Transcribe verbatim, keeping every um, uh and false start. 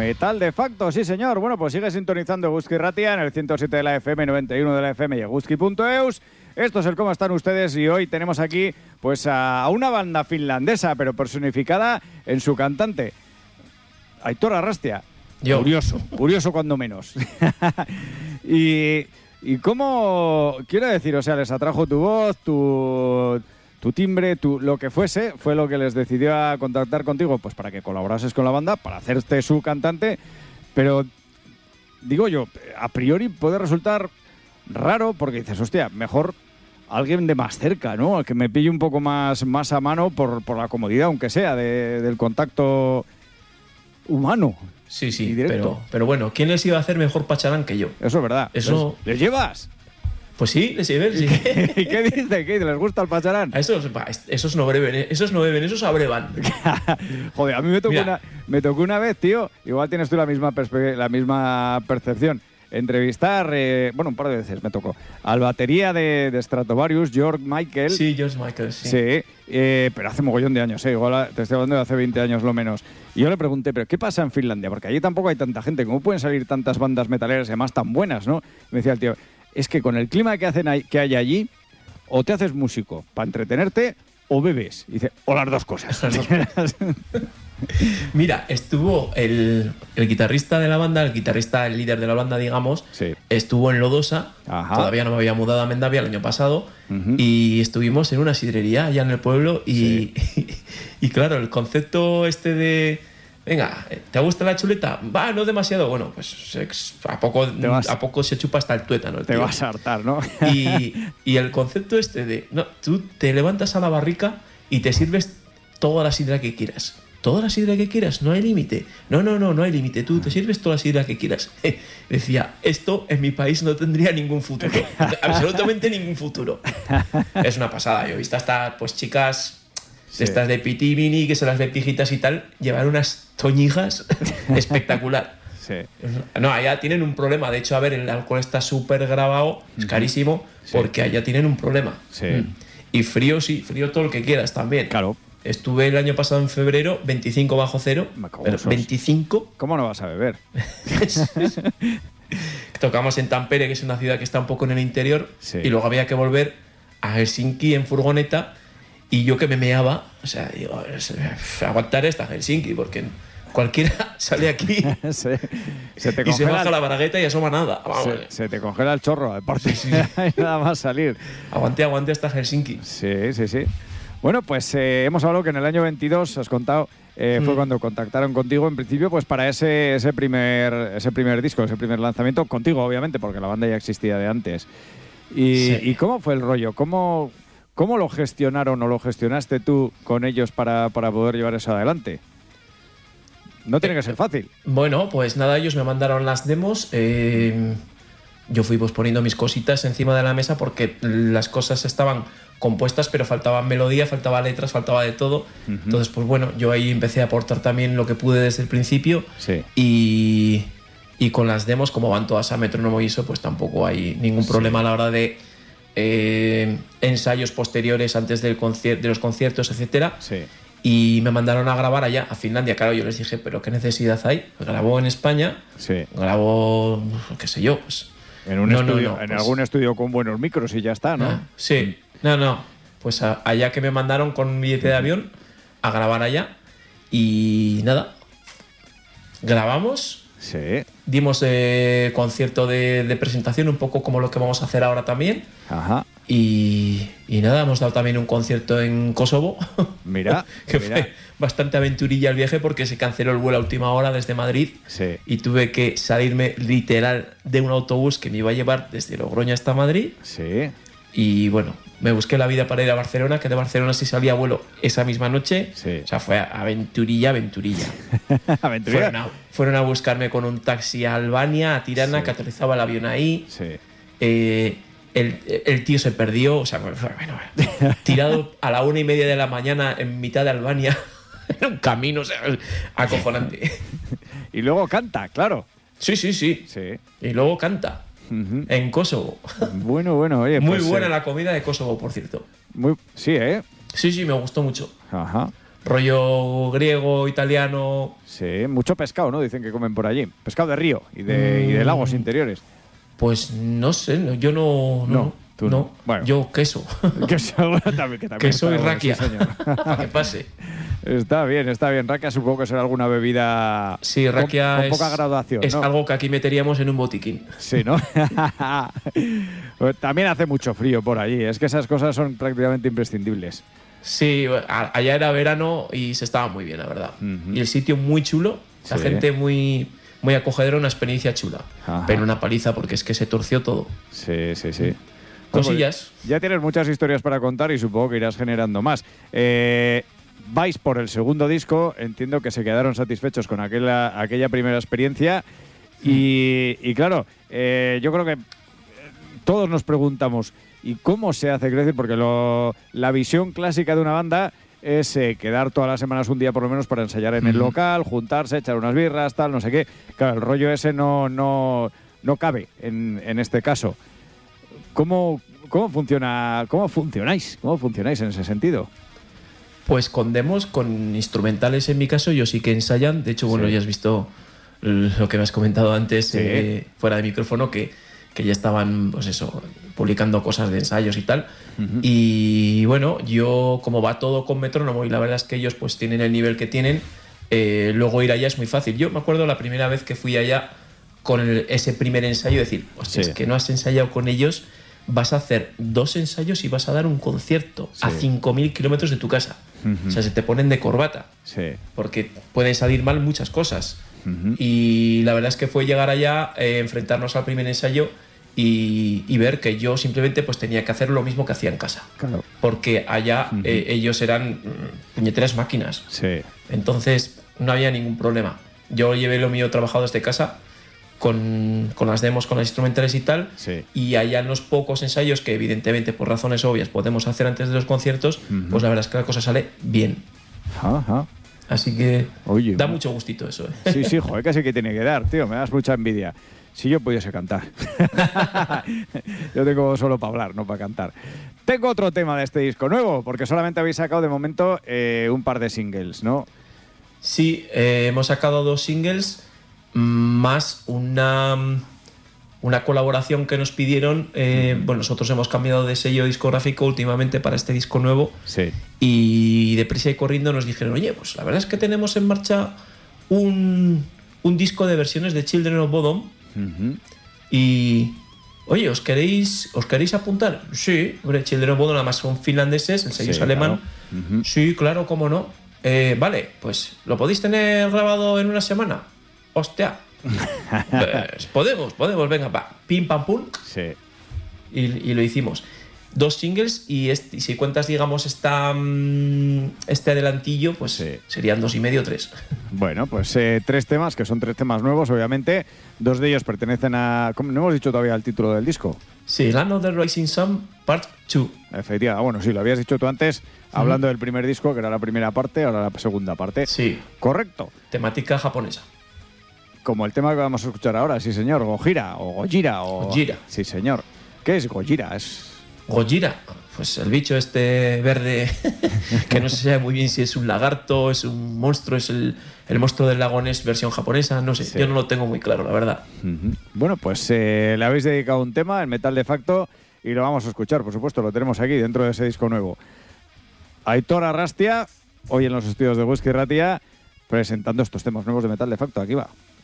Metal de facto, sí señor. Bueno, pues sigue sintonizando Eguski Ratia en el ciento siete de la F M, noventa y uno de la F M y eguski punto eus. Esto es el Cómo están ustedes y hoy tenemos aquí pues a una banda finlandesa, pero personificada en su cantante, Aitor Arrastia. Yo. Curioso, curioso cuando menos. y, y cómo, quiero decir, o sea, les atrajo tu voz, tu... tu timbre, tu, lo que fuese, fue lo que les decidió a contactar contigo, pues para que colaborases con la banda, para hacerte su cantante, pero digo yo, a priori puede resultar raro porque dices, hostia, mejor alguien de más cerca, ¿no? Que me pille un poco más, más a mano por, por la comodidad, aunque sea, de, del contacto humano. Sí, sí, pero, pero bueno, ¿quién les iba a hacer mejor pacharán que yo? Eso es verdad. Eso... ¿Les, ¿les llevas? Pues sí, les llevé, sí. ¿Y qué dice? ¿Qué? ¿Les gusta el pacharán? A esos, esos no beben, esos no beben, esos abrevan. Joder, a mí me tocó, una, me tocó una vez, tío, igual tienes tú la misma, la misma percepción, entrevistar, eh, bueno, un par de veces me tocó, al batería de, de Stratovarius, George Michael. Sí, George Michael, sí. Sí, eh, pero hace mogollón de años, eh, igual te estoy hablando de hace veinte años lo menos. Y yo le pregunté, ¿pero qué pasa en Finlandia? Porque allí tampoco hay tanta gente, ¿cómo pueden salir tantas bandas metaleras y además tan buenas, no? Me decía el tío, es que con el clima que, hacen ahí, que hay allí, o te haces músico para entretenerte o bebes. Y dice, o las dos cosas. Mira, estuvo el, el guitarrista de la banda, el guitarrista, el líder de la banda, digamos, sí. Estuvo en Lodosa. Ajá. Todavía no me había mudado a Mendavia el año pasado. Uh-huh. Y estuvimos en una sidrería allá en el pueblo. Y, sí. y, y claro, el concepto este de... Venga, ¿te gusta la chuleta? Va, no demasiado. Bueno, pues a poco, vas, a poco se chupa hasta el tuétano. El te tío. vas a hartar, ¿no? Y, y el concepto este de... No, tú te levantas a la barrica y te sirves toda la sidra que quieras. Toda la sidra que quieras, no hay límite. No, no, no, no hay límite. Tú te sirves toda la sidra que quieras. Eh, decía, esto en mi país no tendría ningún futuro. Absolutamente ningún futuro. Es una pasada. Yo he visto hasta pues chicas... Sí. Estas de piti mini, que se las ve pijitas y tal, llevar unas toñijas espectacular. Sí. No, allá tienen un problema. De hecho, a ver, el alcohol está súper grabado, es carísimo, sí. Porque allá tienen un problema. Sí. Y frío, sí, frío todo lo que quieras también. Claro. Estuve el año pasado en febrero, veinticinco bajo cero. Pero veinticinco. ¿Cómo no vas a beber? Tocamos en Tampere, que es una ciudad que está un poco en el interior, sí. Y luego había que volver a Helsinki en furgoneta. Y yo que me meaba, o sea, digo, aguantar esta Helsinki, porque cualquiera sale aquí se, se te y se baja la bragueta y asoma nada. Se, se te congela el chorro, aparte, sí, sí. Nada más salir. Aguante, aguante hasta Helsinki. Sí, sí, sí. Bueno, pues eh, hemos hablado que en el año veintidós, has contado, eh, mm. fue cuando contactaron contigo, en principio, pues para ese, ese, primer, ese primer disco, ese primer lanzamiento, contigo, obviamente, porque la banda ya existía de antes. ¿Y, sí. ¿y cómo fue el rollo? ¿Cómo...? ¿Cómo lo gestionaron o lo gestionaste tú con ellos para, para poder llevar eso adelante? No tiene que ser fácil. Bueno, pues nada, ellos me mandaron las demos. Eh, yo fui pues poniendo mis cositas encima de la mesa porque las cosas estaban compuestas, pero faltaban melodía, faltaba letras, faltaba de todo. Uh-huh. Entonces, pues bueno, yo ahí empecé a aportar también lo que pude desde el principio. Sí. Y, y con las demos, como van todas a metrónomo y eso, pues tampoco hay ningún problema sí. A la hora de... Eh, ensayos posteriores antes del de los conciertos, etcétera. Sí. Y me mandaron a grabar allá, a Finlandia. Claro, yo les dije, ¿pero qué necesidad hay? Grabó en España, sí. Grabó, qué sé yo, pues... En, un no, estudio, no, no, en pues, algún estudio con buenos micros y ya está, ¿no? Ah, sí, no, no. Pues a, allá que me mandaron con un billete de avión a grabar allá. Y nada, grabamos... Sí. Dimos eh, concierto de, de presentación, un poco como lo que vamos a hacer ahora también. Ajá. Y, y nada, hemos dado también un concierto en Kosovo. Mira. que mira. Fue bastante aventurilla el viaje porque se canceló el vuelo a última hora desde Madrid. Sí. Y tuve que salirme literal de un autobús que me iba a llevar desde Logroño hasta Madrid. Sí. Y bueno, me busqué la vida para ir a Barcelona, que de Barcelona sí salía vuelo esa misma noche. Sí. O sea, fue aventurilla, aventurilla. ¿Aventurilla? Fueron a, fueron a buscarme con un taxi a Albania, a Tirana, sí. Que aterrizaba el avión ahí. Sí. Eh, el, el tío se perdió, o sea, bueno, bueno, tirado a la una y media de la mañana en mitad de Albania, en un camino, o sea, acojonante. Y luego canta, claro. Sí, sí, sí. Sí. Y luego canta. Uh-huh. En Kosovo. Bueno, bueno, oye. Muy pues, buena eh, la comida de Kosovo, por cierto. Muy, sí, ¿eh? Sí, sí, me gustó mucho. Ajá. rollo griego, italiano. Sí, mucho pescado, ¿no? Dicen que comen por allí. Pescado de río y de, mm. y de lagos interiores. Pues no sé, yo no... no. no. Tú no. no. Bueno. Yo queso. Queso, bueno, también, que también queso y bueno, raquia. Sí, señor. Para que pase. Está bien, está bien. Raquia supongo que será alguna bebida sí, raquia con, con es, poca graduación. Es ¿no? algo que aquí meteríamos en un botiquín. Sí, ¿no? También hace mucho frío por allí. Es que esas cosas son prácticamente imprescindibles. Sí, allá era verano y se estaba muy bien, la verdad. Uh-huh. Y el sitio muy chulo, la sí. gente muy... muy acogedora, una experiencia chula. Ajá. Pero una paliza porque es que se torció todo. Sí, sí, sí. Cosillas. Ya tienes muchas historias para contar y supongo que irás generando más. Eh, vais por el segundo disco, entiendo que se quedaron satisfechos con aquella, aquella primera experiencia y, y claro, eh, yo creo que todos nos preguntamos, ¿y cómo se hace crecer? Porque lo, la visión clásica de una banda es eh, quedar todas las semanas un día por lo menos para ensayar en el local, juntarse, echar unas birras, tal, no sé qué. Claro, el rollo ese no, no, no cabe en, en este caso. ¿Cómo, cómo funciona, cómo funcionáis? ¿Cómo funcionáis en ese sentido? Pues con demos, con instrumentales en mi caso, yo sí que ensayan. De hecho, bueno, sí. ya has visto lo que me has comentado antes, sí. eh, fuera de micrófono, que, que ya estaban, pues eso, publicando cosas de ensayos y tal. Uh-huh. Y bueno, yo, como va todo con metrónomo y la verdad es que ellos pues tienen el nivel que tienen, eh, luego ir allá es muy fácil. Yo me acuerdo la primera vez que fui allá con el, ese primer ensayo, decir, hostia, sí. es que no has ensayado con ellos, vas a hacer dos ensayos y vas a dar un concierto sí. a cinco mil kilómetros de tu casa. Uh-huh. O sea, se te ponen de corbata. Sí. Porque pueden salir mal muchas cosas. Uh-huh. Y la verdad es que fue llegar allá, eh, enfrentarnos al primer ensayo y, y ver que yo simplemente pues tenía que hacer lo mismo que hacía en casa. Claro. Porque allá uh-huh. eh, ellos eran mm, puñeteras máquinas. Sí. Entonces no había ningún problema. Yo llevé lo mío trabajado desde casa, Con, con las demos, con las instrumentales y tal, sí. y allá en los pocos ensayos que evidentemente por razones obvias podemos hacer antes de los conciertos, uh-huh. pues la verdad es que la cosa sale bien. Ajá. Así que Oye, da mucho gustito eso. ¿eh? Sí, sí, joder, casi que tiene que dar, tío, me das mucha envidia. Si yo pudiese cantar. Yo tengo solo para hablar, no para cantar. Tengo otro tema de este disco nuevo, porque solamente habéis sacado de momento eh, un par de singles, ¿no? Sí, eh, hemos sacado dos singles más una, una colaboración que nos pidieron. Eh, bueno, nosotros hemos cambiado de sello discográfico últimamente para este disco nuevo. Sí. Y deprisa y corriendo nos dijeron, oye, pues la verdad es que tenemos en marcha un, un disco de versiones de Children of Bodom. Uh-huh. Y, oye, ¿os queréis, ¿os queréis apuntar? Sí, hombre, Children of Bodom además son finlandeses, el sello sí, es alemán. Claro. Uh-huh. Sí, claro, cómo no. Eh, vale, pues ¿lo podéis tener grabado en una semana? Hostia, pues podemos, podemos, venga, va, pim pam pum. Sí. Y, y lo hicimos. Dos singles y, este, y si cuentas, digamos, esta, este adelantillo, pues sí. serían dos y medio, tres. Bueno, pues eh, tres temas, que son tres temas nuevos, obviamente. Dos de ellos pertenecen a... ¿No hemos dicho todavía el título del disco? Sí, Land of the Rising Sun, Part dos. Efectivamente, bueno, sí, lo habías dicho tú antes, hablando uh-huh. del primer disco, que era la primera parte, ahora la segunda parte. Sí. Correcto. Temática japonesa. Como el tema que vamos a escuchar ahora, sí señor, Gojira o Gojira. O... Gojira. Sí señor. ¿Qué es Gojira? Es... Gojira, pues el bicho este verde, que no se sabe muy bien si es un lagarto, es un monstruo, es el, el monstruo del lago Ness versión japonesa, no sé, sí. yo no lo tengo muy claro, la verdad. Uh-huh. Bueno, pues eh, le habéis dedicado un tema, el Metal de Facto, y lo vamos a escuchar, por supuesto, lo tenemos aquí dentro de ese disco nuevo. Aitor Arrastia, hoy en los estudios de Whisky Ratia, presentando estos temas nuevos de Metal de Facto. Aquí va.